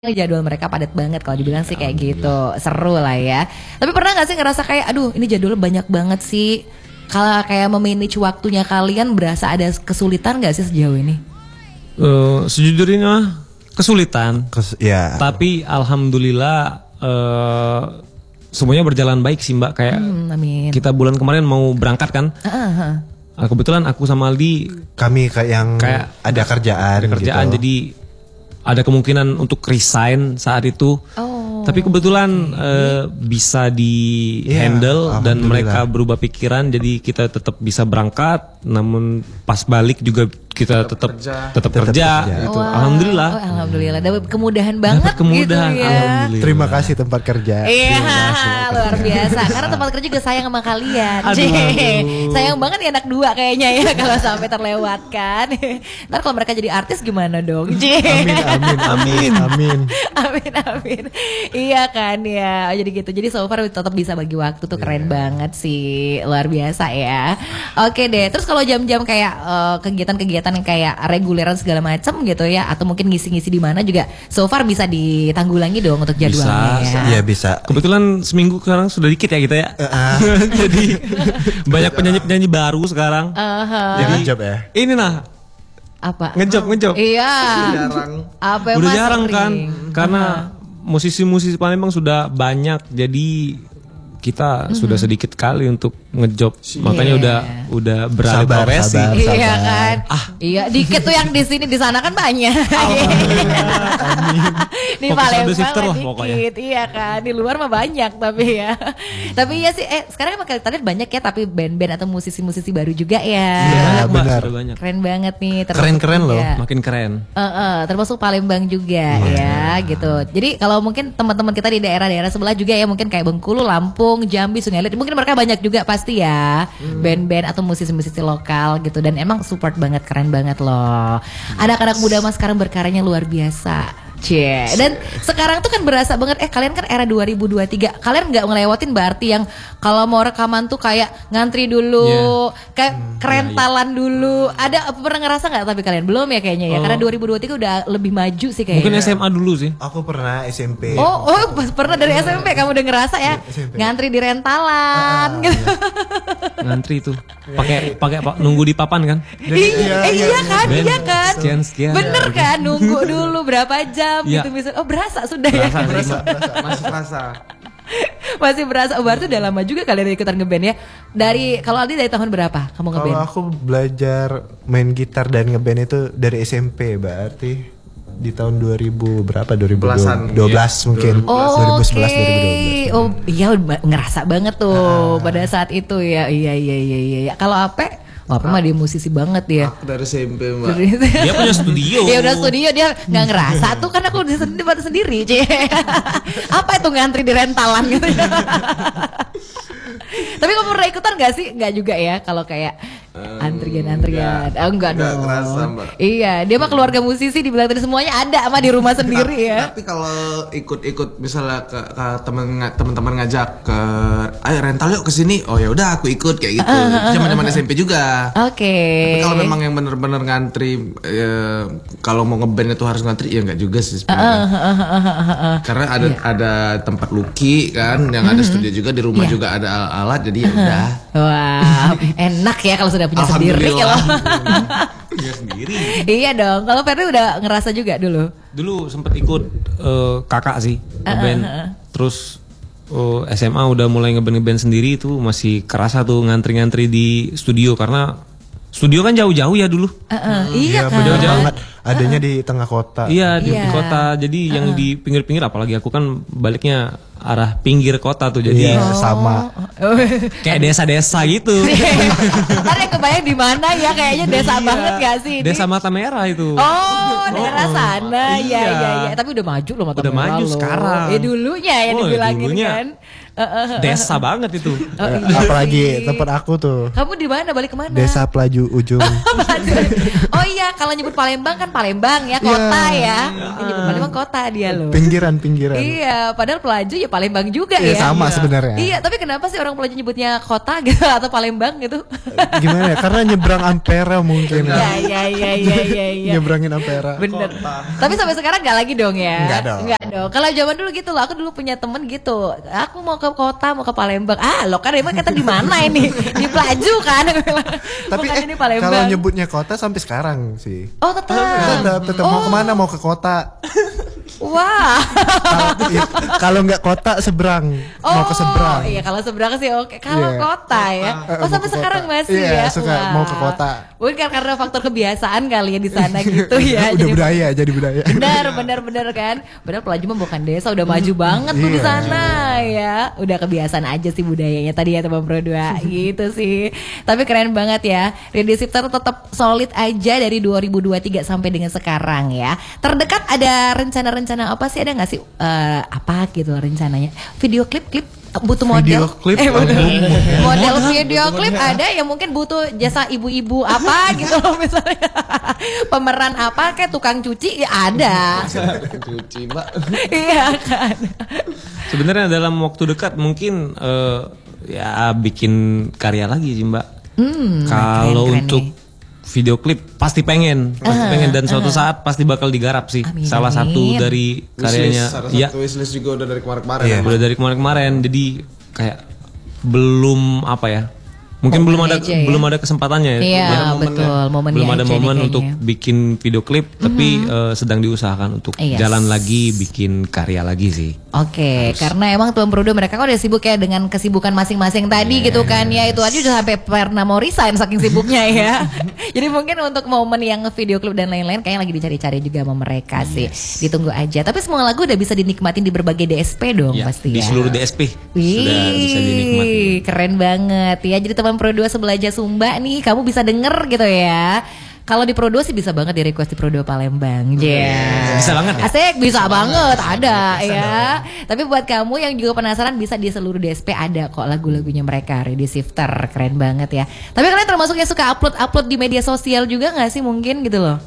jadwal mereka padat banget kalau dibilang sih kayak gitu. Seru lah ya. Tapi pernah gak sih ngerasa kayak aduh ini jadwalnya banyak banget sih. Kalau kayak memanage waktunya kalian berasa ada kesulitan gak sih sejauh ini? Sejujurnya kesulitan. Ya. Tapi alhamdulillah semuanya berjalan baik sih Mbak. Kayak Amin. kita bulan kemarin mau berangkat kan. Kebetulan aku sama Aldi Kami kayak ada kerjaan gitu. jadi ada kemungkinan untuk resign saat itu. Tapi kebetulan bisa di handle dan mereka berubah pikiran, jadi kita tetap bisa berangkat. Namun pas balik juga kita tetap kerja. Gitu. Wow. Alhamdulillah. Alhamdulillah dapat kemudahan banget. Dapat kemudahan, gitu ya. alhamdulillah. Terima kasih tempat kerja. Iya, luar biasa. Karena tempat kerja juga sayang sama kalian. Sayang banget ya anak dua kayaknya ya kalau sampai terlewatkan. Ntar kalau mereka jadi artis gimana dong? Amin. Amin. Iya kan ya. Jadi gitu. Jadi so far tetap bisa bagi waktu tuh keren banget sih. Luar biasa ya. Oke deh. Terus kalau jam-jam kayak kegiatan-kegiatan yang kayak reguleran segala macam gitu ya, atau mungkin ngisi-ngisi di mana juga so far bisa ditanggulangi dong untuk jadwalnya ya. Iya bisa. Kebetulan seminggu sekarang sudah dikit ya kita ya. Jadi banyak penyanyi-penyanyi baru sekarang. Jadi job ya. Ini nah Apa? ngejob. Iya. Jarang. Apa Udah Mas jarang Ring? kan, karena musisi-musisi Palembang sudah banyak, jadi kita sudah sedikit kali untuk ngejob, makanya udah beralih Sabar, profesi. sabar. Iya kan? Iya, dikit tuh yang di sini, di sana kan banyak. Di Fokus Palembang ambil shifter lah dikit, pokoknya. iya kan? Di luar mah banyak tapi ya. Tapi iya sih, sekarang emang kalian banyak ya, tapi band-band atau musisi-musisi baru juga ya. Iya, Banyak, Mbak, benar. sudah banyak. Keren banget nih. termasuk Keren-keren loh. juga- Makin keren. termasuk Palembang juga ya gitu. Jadi kalau mungkin teman-teman kita di daerah-daerah sebelah juga ya, mungkin kayak Bengkulu, Lampung, Jambi, Sungai Liat, mungkin mereka banyak juga pasti ya band-band atau musisi-musisi lokal gitu, dan emang support banget, keren banget loh. Anak-anak muda mas sekarang berkaryanya luar biasa. Cie. Dan sekarang tuh kan berasa banget, kalian kan era 2023, kalian nggak ngelewatin berarti yang kalau mau rekaman tuh kayak ngantri dulu, kayak kerentalan dulu. Ada pernah ngerasa nggak? Tapi kalian belum ya kayaknya ya, karena 2023 udah lebih maju sih kayaknya. Mungkin SMA dulu sih. Aku pernah SMP. Oh, pernah dari SMP kamu udah ngerasa ya SMP. ngantri di rentalan gitu. Ngantri itu. Pakai nunggu di papan kan? Iya kan? Sekian. Bener kan, nunggu dulu berapa jam Iya. gitu misal. Oh, berasa sudah ya. Masih terasa. Masih berasa. Oh, berarti udah lama juga kalian ikutan ngeband ya. Dari kalau Aldi dari tahun berapa kamu ngeband? Kalau aku belajar main gitar dan ngeband itu dari SMP, berarti di tahun 2000 berapa? 2012 mungkin. Oh, 2011 oke. 2012. Oh, iya ngerasa banget tuh pada saat itu ya. Iya. Kalau Ape? Ape mah dia musisi banget ya. Aku dari SMP mbak. Dia punya studio. Ya udah studio, dia nggak ngerasa tuh, kan aku di sendiri, Cie. Apa itu ngantri di rentalan gitu. Tapi kamu pernah ikutan gak sih? Nggak juga ya, kalau kayak antrian. Enggak dong. Kerasa, Mbak. Iya, dia mah keluarga musisi, dibilang tadi semuanya ada sama di rumah sendiri ya. Tapi kalau ikut misalnya ke teman-teman ngajak ke, ayo rental yuk ke sini. Oh ya udah aku ikut kayak gitu. Zaman SMP juga. Oke. Tapi kalau memang yang bener-bener ngantri, kalau mau ngeband itu harus ngantri, ya nggak juga sih sebenarnya. Karena ada tempat luki kan, yang ada studio juga, di rumah juga ada alat, jadi ya udah. Wah, enak ya kalau sudah punya sendiri ya loh. Punya sendiri. Iya dong. Kalau Ferdi udah ngerasa juga dulu. Dulu sempet ikut kakak sih ngeband. Terus SMA udah mulai ngeband sendiri, itu masih kerasa tuh ngantri-ngantri di studio, karena studio kan jauh-jauh ya dulu. Iya kan. bener banget. Adanya di tengah kota. Iya di Iya. kota, jadi yang di pinggir-pinggir, apalagi aku kan baliknya arah pinggir kota tuh, jadi Iya, sama. kayak desa-desa gitu. Ntar yang kebayang di mana ya, kayaknya desa banget gak sih ini? Desa Mata Merah itu. Oh, daerah sana. Iya. Iya. Tapi udah maju loh Mata Udah Merah maju loh. sekarang. Ya dulunya ya Oh, dibilangin dulunya. kan. Desa banget itu. Apalagi tempat aku tuh. Kamu di mana? Balik kemana? Desa Pelaju Ujung. Oh iya, kalau nyebut Palembang kan kan Palembang ya, kota ya. Nyebut Palembang kota dia loh. Pinggiran. Iya, padahal Pelaju ya Palembang juga ya. Sama sebenarnya. Iya, tapi kenapa sih orang Pelaju nyebutnya kota gitu atau Palembang gitu? Gimana ya? Karena nyebrang Ampera mungkin. Iya. Nyebrangin Ampera. Bener. Tapi sampai sekarang nggak lagi dong ya? Nggak dong. Kalau zaman dulu gitu loh, aku dulu punya temen gitu. Aku mau ke kota, mau ke Palembang. Lo kan emang kata di mana ini? Di Pelaju kan? Tapi ini Palembang. kalau nyebutnya kota sampai sekarang sih. Oh tetap. Mau kemana? Mau ke kota. Wah. Kalau nggak kota seberang, mau ke seberang. Iya kalau seberang sih oke. Kalau kota ya. Sampai sekarang masih ya. Suka mau ke kota. Mungkin karena faktor kebiasaan kali ya di sana gitu ya. Udah jadi budaya. Benar kan. Benar Pelaju mah bukan desa, udah maju banget tuh di sana ya. Udah kebiasaan aja sih budayanya tadi ya teman Pro 2 gitu sih. Tapi keren banget ya. Radio Shifter tetap solid aja dari 2023 sampai dengan sekarang ya. Terdekat ada rencana apa sih, ada nggak sih apa gitu rencananya? Video klip butuh model model video klip ada yang mungkin butuh jasa ibu-ibu apa gitu loh misalnya. Pemeran apa kayak tukang cuci ya ada. Cuci Mbak. Iya kan. Sebenarnya dalam waktu dekat mungkin ya bikin karya lagi sih Mbak. Kalau keren untuk nih. Video klip pasti pengen dan suatu saat pasti bakal digarap sih. Amin. Salah satu dari karyanya Satu wishlist juga udah dari kemarin-kemarin. Ya, udah dari kemarin. Jadi kayak belum apa ya? Mungkin belum ada kesempatannya ya. Iya, betul. Momen belum ada aja momen nih untuk kayaknya. bikin video klip, tapi sedang diusahakan untuk jalan lagi, bikin karya lagi sih. Oke, karena emang Tuan Pro 2 mereka kan udah sibuk ya dengan kesibukan masing-masing tadi gitu kan ya. Itu aja udah sampai pernah mau resign saking sibuknya ya. Jadi mungkin untuk momen yang video klip dan lain-lain kayaknya lagi dicari-cari juga sama mereka sih. Ditunggu aja. Tapi semua lagu udah bisa dinikmatin di berbagai DSP dong pasti Di ya. seluruh DSP sudah bisa dinikmati. Keren banget ya. Jadi teman Pro 2 sebelaja Sumba nih, kamu bisa denger gitu ya. Kalau di Pro 2 sih bisa banget di request di Pro 2 Palembang. Bisa banget ya? Asik, bisa banget, ada ya. Tapi buat kamu yang juga penasaran bisa di seluruh DSP ada kok lagu-lagunya mereka. Radio Shifter, keren banget ya. Tapi kalian termasuk yang suka upload di media sosial juga gak sih mungkin gitu loh?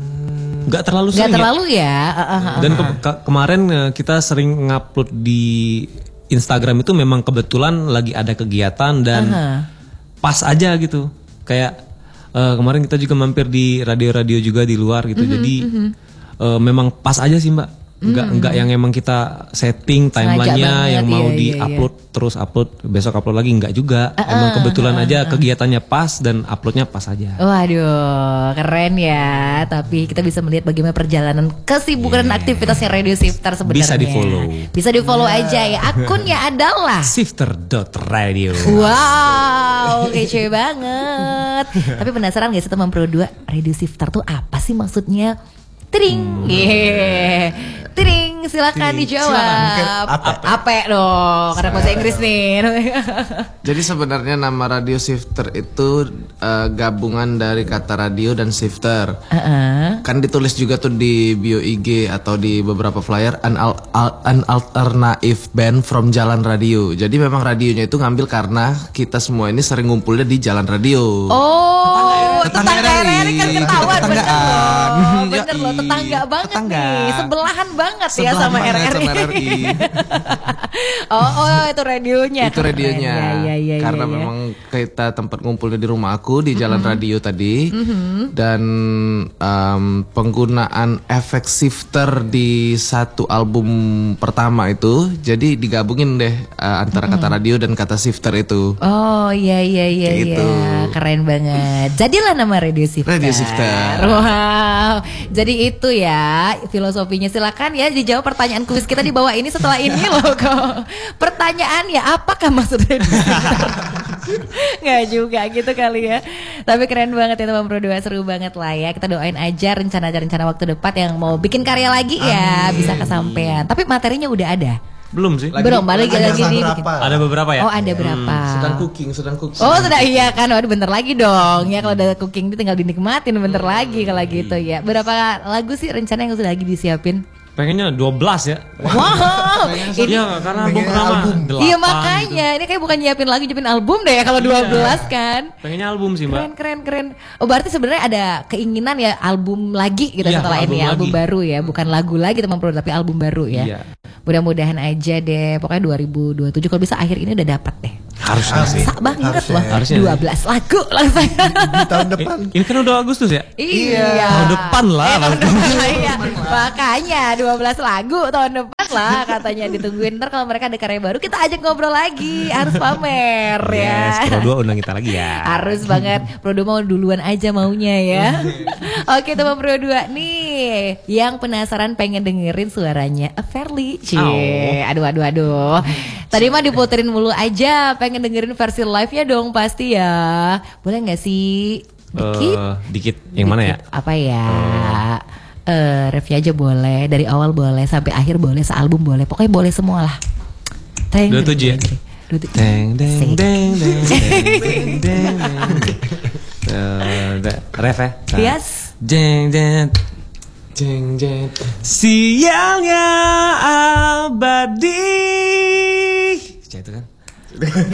Gak terlalu sering. Gak terlalu ya. Dan kemarin kita sering ngupload di Instagram itu memang kebetulan lagi ada kegiatan dan pas aja gitu. Kayak kemarin kita juga mampir di radio-radio juga di luar gitu. Jadi memang pas aja sih Mbak. Enggak yang emang kita setting timelinenya yang mau di-upload terus upload, besok upload lagi, enggak juga. Emang kebetulan aja kegiatannya pas dan uploadnya pas aja. Waduh, keren ya. Tapi kita bisa melihat bagaimana perjalanan kesibukan dan aktivitasnya Radio Shifter sebenarnya. Bisa di-follow aja ya. Akunnya adalah shifter.radio. Wow, kece banget. Tapi penasaran gak sih teman Pro 2, Radio Shifter tuh apa sih maksudnya? Tring, Tring, silakan dijawab. Ape dong, karena bahasa Inggris nih. Jadi sebenarnya nama Radio Shifter itu gabungan dari kata radio dan shifter. Kan ditulis juga tuh di bio IG atau di beberapa flyer an alternative band from Jalan Radio. Jadi memang radionya itu ngambil karena kita semua ini sering ngumpulnya di Jalan Radio. Oh, tetangga RRI kan ketahuan, bener loh, Yoi. tetangga banget Tetangga. nih, sebelahan banget ya Sebelahan sama banget RRI. sama RRI. Oh, itu radionya. Itu radionya. Ya, Karena memang kita tempat ngumpulnya di rumah aku di Jalan Radio tadi. Dan penggunaan efek shifter di satu album pertama itu, jadi digabungin deh antara kata radio dan kata shifter itu. Oh iya Gitu. keren banget. Jadilah nama Radio Shifter. Radio Shifter. Wow. Jadi itu ya filosofinya. Silakan ya dijawab pertanyaan kuis kita di bawah ini setelah ini loh kok. Pertanyaannya apakah maksud Radio Shifter? Nggak juga gitu kali ya. Tapi keren banget ya teman Pro 2, seru banget lah ya. Kita doain aja rencana waktu depan yang mau bikin karya lagi ya bisa kesampaian. Tapi materinya udah ada. Belum sih. Belum, balik lagi nih. Ada beberapa ya? Oh, ada berapa? Sedang cooking. Oh, sudah iya kan. Waduh, bentar lagi dong. Ya kalau udah cooking itu tinggal dinikmatin bentar lagi kalau gitu ya. Berapa lagu sih rencana yang sudah lagi disiapin? Pengennya 12 ya. Wow. Iya, karena album pertama 8. Iya makanya, ini kayak bukan nyiapin lagu, nyiapin album deh ya kalau 12 kan. Pengennya album sih, Mbak. Keren. Oh berarti sebenarnya ada keinginan ya album lagi gitu setelah ini ya, album baru ya, bukan lagu lagi teman Bro, tapi album baru ya. Iya. Mudah-mudahan aja deh, pokoknya 2027 kalau bisa akhir ini udah dapat deh. Harusnya sih. Sak banget loh. Harusnya 12 lagu langsung. Di tahun depan. Ini kan udah Agustus ya? Iya. Tahun depan lah. Iya. Makanya 12 lagu tahun depan lah katanya, ditungguin. Ntar kalau mereka ada karya baru kita ajak ngobrol lagi. Harus pamer ya. Yes, Pro 2 undang kita lagi ya. Harus banget. Pro 2 mau duluan aja maunya ya. Oke teman Pro 2 nih, yang penasaran pengen dengerin suaranya Fairly. Aduh. Tadi mah diputerin mulu aja, pengen dengerin versi live-nya dong pasti ya. Boleh gak sih? Dikit yang mana ya? Apa ya? Refnya aja boleh, dari awal boleh, sampai akhir boleh, sealbum boleh, pokoknya boleh semua lah. 27 ya? Deng. Ref ya? Yes. Jeng. Sialnya abadi. Itu kan?